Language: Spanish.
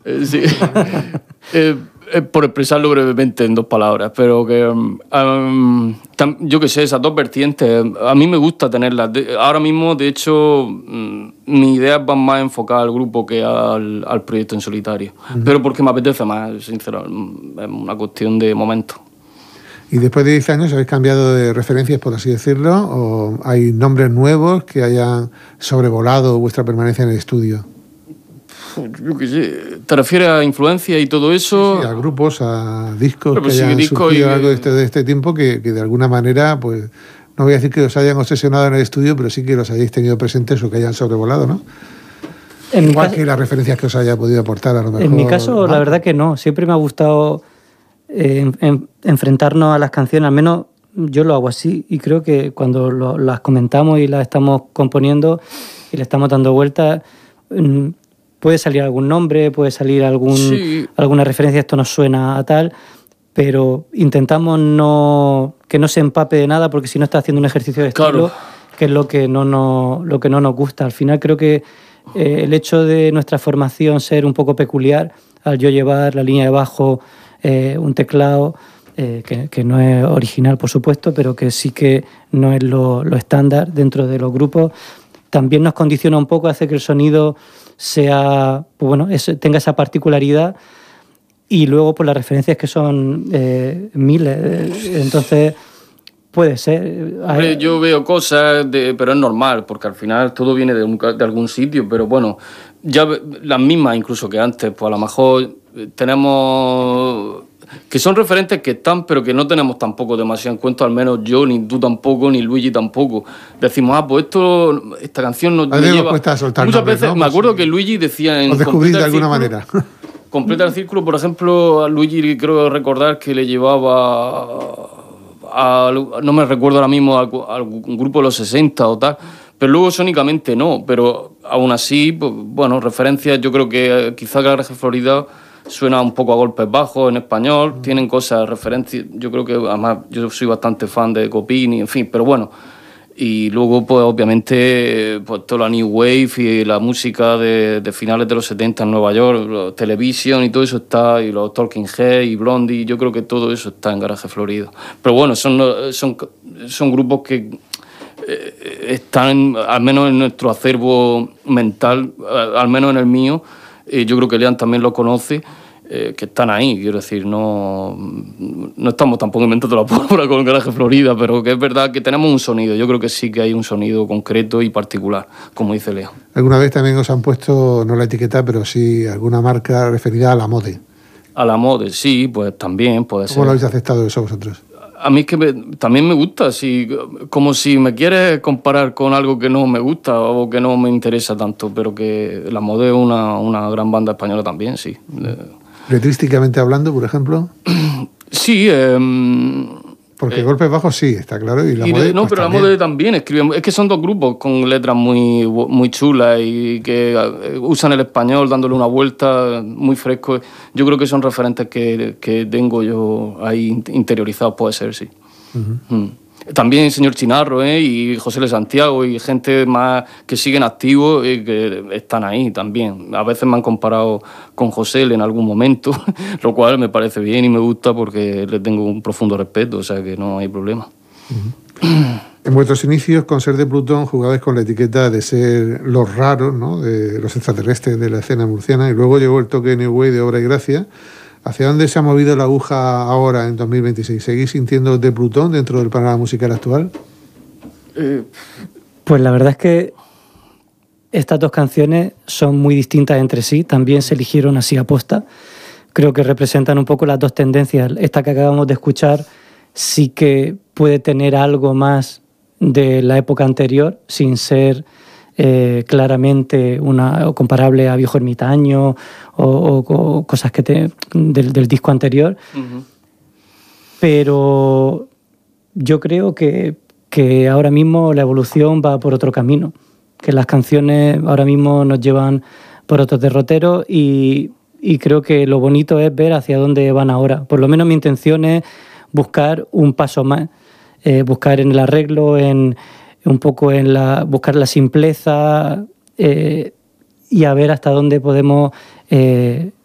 Sí. Por expresarlo brevemente en 2 palabras, pero que yo qué sé, esas 2 vertientes, a mí me gusta tenerlas. Ahora mismo, de hecho, mis ideas van más enfocadas al grupo que al proyecto en solitario. Pero porque me apetece más, sinceramente, es una cuestión de momento. ¿Y después de 10 años habéis cambiado de referencias, por así decirlo? ¿O hay nombres nuevos que hayan sobrevolado vuestra permanencia en el estudio? Yo qué sé, ¿te refieres a influencia y todo eso? Sí, a grupos, a discos Pero que hayan surgido a lo largo de este tiempo que de alguna manera, pues, no voy a decir que os hayan obsesionado en el estudio, pero sí que los hayáis tenido presentes o que hayan sobrevolado, ¿no? Igual que las referencias que os haya podido aportar, a lo mejor. En mi caso, la verdad que no. Siempre me ha gustado enfrentarnos a las canciones, al menos yo lo hago así, y creo que cuando las comentamos y las estamos componiendo y le estamos dando vueltas, puede salir algún nombre, puede salir alguna referencia, esto nos suena a tal, pero intentamos que no se empape de nada, porque si no está haciendo un ejercicio de estilo, claro, que es lo que no nos gusta. Al final creo que el hecho de nuestra formación ser un poco peculiar, al yo llevar la línea de bajo, un teclado que no es original, por supuesto, pero que sí que no es lo estándar dentro de los grupos, también nos condiciona un poco, hace que el sonido sea, pues bueno, tenga esa particularidad, y luego por las referencias que son miles, entonces puede ser. Hombre, yo veo cosas, pero es normal, porque al final todo viene de algún sitio, pero bueno, ya las mismas incluso que antes, pues a lo mejor tenemos que son referentes que están, pero que no tenemos tampoco demasiado en cuenta, al menos yo, ni tú tampoco, ni Luigi tampoco. Decimos, pues esta canción nos lleva... Muchas veces, ¿no? Me acuerdo que Luigi decía en... Os descubrís de alguna manera. Completa el círculo, por ejemplo, a Luigi creo recordar que le llevaba no me recuerdo ahora mismo, a algún grupo de los 60 o tal, pero luego sónicamente no, pero aún así, pues, bueno, referencias, yo creo que quizá Garaje Florida suena un poco a golpes bajos en español, tienen cosas, referencias, yo creo que además yo soy bastante fan de Copini, en fin, pero bueno, y luego pues obviamente pues toda la New Wave y la música de finales de los 70 en Nueva York, Television y todo eso está, y los Talking Heads y Blondie, yo creo que todo eso está en Garaje Florida. Pero bueno, son grupos que están, al menos en nuestro acervo mental, al menos en el mío, yo creo que Lean también lo conoce, que están ahí, quiero decir, no estamos tampoco inventando la pólvora con Garaje Florida, pero que es verdad que tenemos un sonido, yo creo que sí que hay un sonido concreto y particular, como dice Lean. ¿Alguna vez también os han puesto, no la etiqueta, pero sí alguna marca referida a la mode? A la mode, sí, pues también puede ser. ¿Cómo lo habéis aceptado eso vosotros? A mí es que también me gusta, como si me quieres comparar con algo que no me gusta o que no me interesa tanto, pero que la mode es una gran banda española también, sí. ¿Letrísticamente hablando, por ejemplo? Sí. Porque Golpes Bajos sí, está claro. Y la mode, no, pues pero también. La mode también escriben. Es que son 2 grupos con letras muy, muy chulas y que usan el español dándole una vuelta muy fresco. Yo creo que son referentes que tengo yo ahí interiorizados, puede ser, sí. Uh-huh. También el señor Chinarro y José L. Santiago y gente más que siguen activos y que están ahí también. A veces me han comparado con José L. en algún momento, lo cual me parece bien y me gusta porque le tengo un profundo respeto, o sea que no hay problema. Uh-huh. En vuestros inicios con Ser de Plutón jugabais con la etiqueta de ser los raros, ¿no?, de los extraterrestres de la escena murciana, y luego llegó el toque New Wave de Obra y Gracia. ¿Hacia dónde se ha movido la aguja ahora, en 2026? ¿Seguís sintiendo de Plutón dentro del panorama musical actual? Pues la verdad es que estas 2 canciones son muy distintas entre sí. También se eligieron así a posta. Creo que representan un poco las 2 tendencias. Esta que acabamos de escuchar sí que puede tener algo más de la época anterior, sin ser claramente o comparable a Viejo Ermitaño o cosas del disco anterior. Uh-huh. Pero yo creo que ahora mismo la evolución va por otro camino, que las canciones ahora mismo nos llevan por otros derroteros y creo que lo bonito es ver hacia dónde van ahora. Por lo menos mi intención es buscar un paso más, buscar en el arreglo, un poco buscar la simpleza y a ver hasta dónde podemos